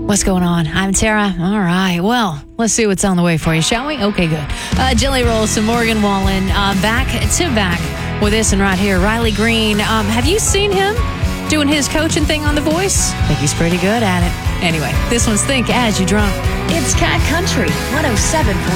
What's going on? I'm Tara. All right. Well, let's see what's on the way for you, shall we? Okay, good. Jelly Rolls, some Morgan Wallen, back to back with this and right here. Riley Green. Have you seen him doing his coaching thing on The Voice? I think he's pretty good at it. Anyway, this one's Think As You Drunk. It's Cat Country 107.